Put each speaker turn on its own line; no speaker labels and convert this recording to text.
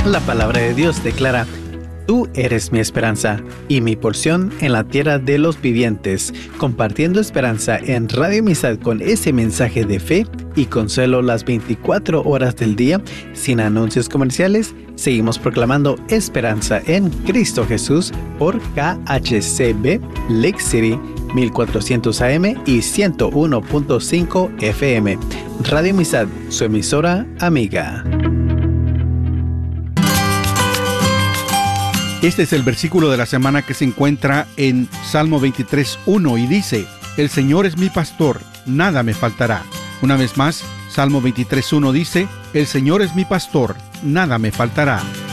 La palabra de Dios declara: Tú eres mi esperanza y mi porción en la tierra de los vivientes, compartiendo esperanza en Radio Amistad con ese mensaje de fe y consuelo las 24 horas del día, sin anuncios comerciales. Seguimos proclamando esperanza en Cristo Jesús por KHCB Lake City 1400 AM y 101.5 FM. Radio Amistad, su emisora amiga.
Este es el versículo de la semana que se encuentra en Salmo 23:1 y dice: El Señor es mi pastor, nada me faltará. Una vez más, Salmo 23:1 dice: El Señor es mi pastor, nada me faltará.